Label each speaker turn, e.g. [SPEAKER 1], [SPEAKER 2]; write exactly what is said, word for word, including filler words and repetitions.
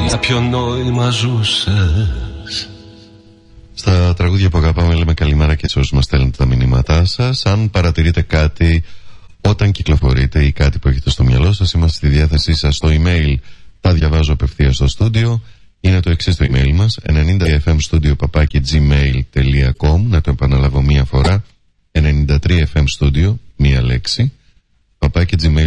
[SPEAKER 1] Για ποιο νόημα ζούσες?
[SPEAKER 2] Στα τραγούδια που αγαπάμε λέμε καλημέρα και σε όσους μας στέλνετε τα μηνύματά σας. Αν παρατηρείτε κάτι όταν κυκλοφορείτε ή κάτι που έχετε στο μυαλό σας, είμαστε στη διάθεσή σας. Στο email τα διαβάζω απευθείας στο στούντιο. Είναι το εξής το email μας, ενενήντα τρία εφ εμ studio παπάκι gmail τελεία com. Να το επαναλάβω μία φορά, ενενήντα τρία εφ εμ studio, μία λέξη, παπάκι gmail